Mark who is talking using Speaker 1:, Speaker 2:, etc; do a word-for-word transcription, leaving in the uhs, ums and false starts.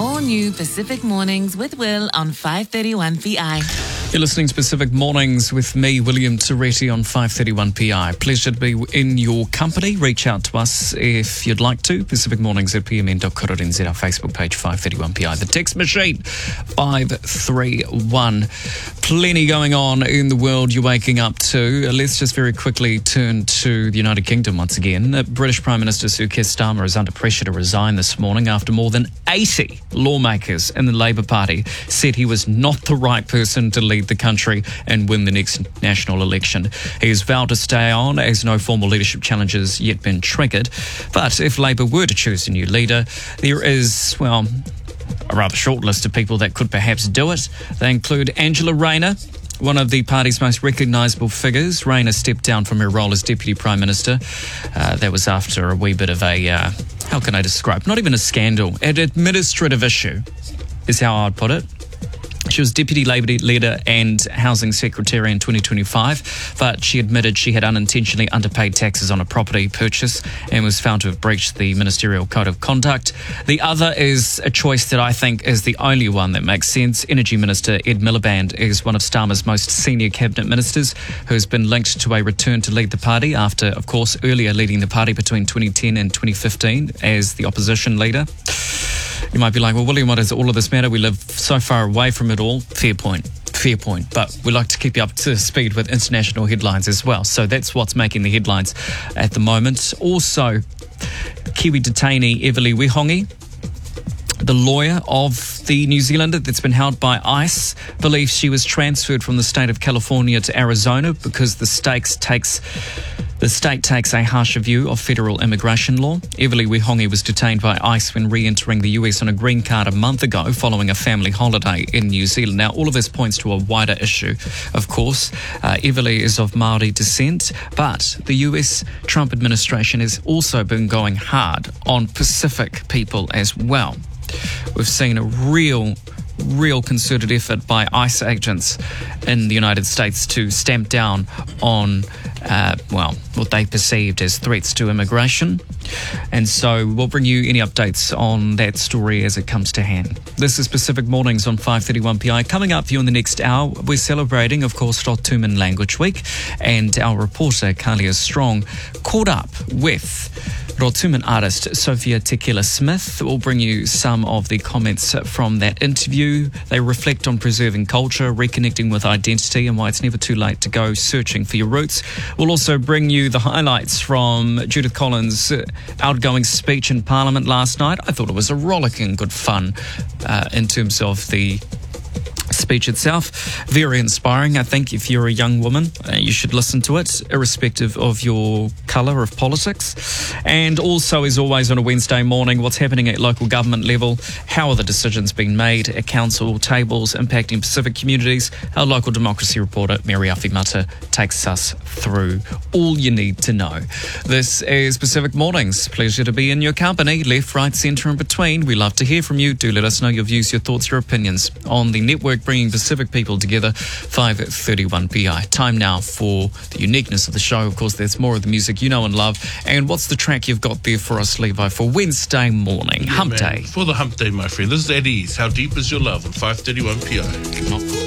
Speaker 1: All new Pacific Mornings with Will on five thirty-one P I.
Speaker 2: You're listening to Pacific Mornings with me, William Toretti, on five thirty-one P I. Pleasure to be in your company. Reach out to us if you'd like to. Pacific Mornings at p m n dot co dot n z, our Facebook page, five thirty-one P I. The text machine, five three one. Plenty going on in the world you're waking up to. Let's just very quickly turn to the United Kingdom once again. British Prime Minister Sir Keir Starmer is under pressure to resign this morning after more than eighty lawmakers in the Labour Party said he was not the right person to lead the country and win the next national election. He has vowed to stay on as no formal leadership challenge has yet been triggered. But if Labour were to choose a new leader, there is, well, a rather short list of people that could perhaps do it. They include Angela Rayner, one of the party's most recognisable figures. Rayner stepped down from her role as Deputy Prime Minister. Uh, that was after a wee bit of a, uh, how can I describe, not even a scandal, an administrative issue is how I'd put it. She was Deputy Labour leader and Housing Secretary in twenty twenty-five, but she admitted she had unintentionally underpaid taxes on a property purchase and was found to have breached the Ministerial Code of Conduct. The other is a choice that I think is the only one that makes sense. Energy Minister Ed Miliband is one of Starmer's most senior cabinet ministers who has been linked to a return to lead the party after, of course, earlier leading the party between twenty ten and twenty fifteen as the opposition leader. You might be like, well, William, what does all of this matter? We live so far away from it all. Fair point. Fair point. But we like to keep you up to speed with international headlines as well. So that's what's making the headlines at the moment. Also, Kiwi detainee Everly Wihongi, the lawyer of the New Zealander that's been held by ICE, believes she was transferred from the state of California to Arizona because the state takes... The state takes a harsher view of federal immigration law. Everly Wihongi was detained by ICE when re-entering the U S on a green card a month ago following a family holiday in New Zealand. Now, all of this points to a wider issue, of course. Uh, Everly is of Maori descent, but the U S Trump administration has also been going hard on Pacific people as well. We've seen a real... real concerted effort by ICE agents in the United States to stamp down on, uh, well, what they perceived as threats to immigration. And so we'll bring you any updates on that story as it comes to hand. This is Pacific Mornings on five thirty-one P I. Coming up for you in the next hour, we're celebrating, of course, Rotuman Language Week, and our reporter, Kalia Strong, caught up with Rotuman artist Sophia Tequila Smith. We'll bring you some of the comments from that interview. They reflect on preserving culture, reconnecting with identity, and why it's never too late to go searching for your roots. We'll also bring you the highlights from Judith Collins' outgoing speech in Parliament last night. I thought it was a rollicking good fun uh, in terms of the speech itself. Very inspiring. I think if you're a young woman, uh, you should listen to it, irrespective of your colour of politics. And also, as always, on a Wednesday morning, what's happening at local government level, how are the decisions being made at council tables impacting Pacific communities? Our local democracy reporter, Mary Awhimata, takes us through all you need to know. This is Pacific Mornings. Pleasure to be in your company, left, right, centre and between. We love to hear from you. Do let us know your views, your thoughts, your opinions on the network bringing Pacific people together, five thirty-one P I. Time now for the uniqueness of the show. Of course, there's more of the music you know and love. And what's the track you've got there for us, Levi, for Wednesday morning?
Speaker 3: Yeah,
Speaker 2: hump
Speaker 3: man.
Speaker 2: day.
Speaker 3: For the hump day, my friend. This is Eddie's How Deep Is Your Love on five thirty-one P I.
Speaker 2: Come on.